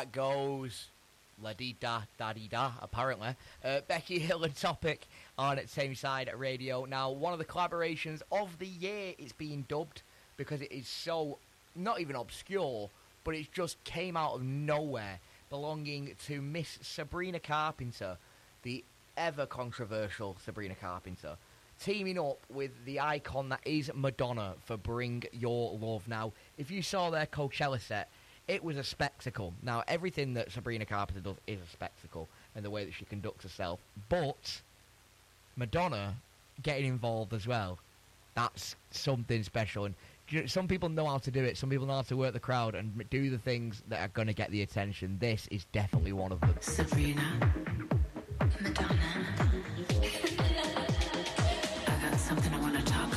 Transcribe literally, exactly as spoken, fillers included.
that goes la-dee-da, da-dee-da, apparently. Uh, Becky Hill and Topic on Tameside Radio. Now, one of the collaborations of the year is being dubbed because it is so, not even obscure, but it just came out of nowhere, belonging to Miss Sabrina Carpenter, the ever-controversial Sabrina Carpenter, teaming up with the icon that is Madonna for Bring Your Love. Now, if you saw their Coachella set, it was a spectacle. Now, everything that Sabrina Carpenter does is a spectacle, and the way that she conducts herself. But Madonna getting involved as well, that's something special. And some people know how to do it. Some people know how to work the crowd and do the things that are going to get the attention. This is definitely one of them. Sabrina, Madonna.